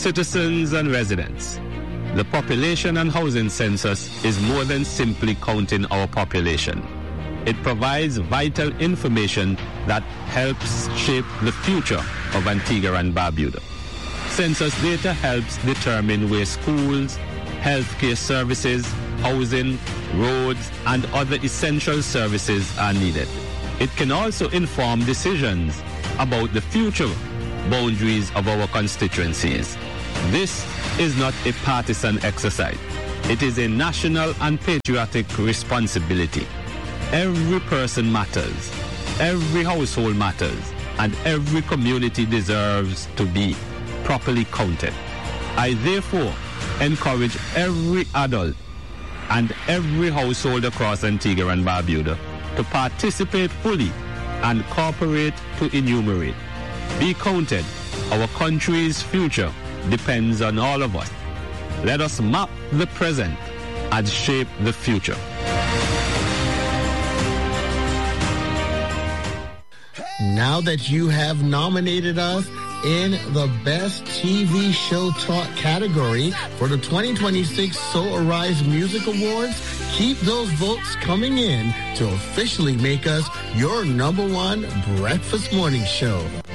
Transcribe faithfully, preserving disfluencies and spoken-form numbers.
Citizens and residents, the population and housing census is more than simply counting our population. It provides vital information that helps shape the future of Antigua and Barbuda. Census data helps determine where schools, healthcare services, housing, roads, and other essential services are needed. It can also inform decisions about the future boundaries of our constituencies. This is not a partisan exercise. It is a national and patriotic responsibility. Every person matters, every household matters, and every community deserves to be properly counted. I therefore encourage every adult and every household across Antigua and Barbuda to participate fully and cooperate to enumerate. Be counted. Our country's future depends on all of us. Let us map the present and shape the future. Now that you have nominated us in the Best T V Show Talk category for the twenty twenty-six So Arise Music Awards, keep those votes coming in to officially make us your number one breakfast morning show.